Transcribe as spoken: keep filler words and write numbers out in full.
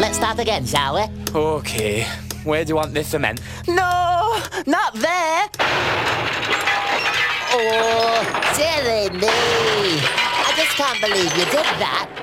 Let's start again, shall we? OK. Where do you want this cement? No, not there. Oh, silly me. I just can't believe you did that.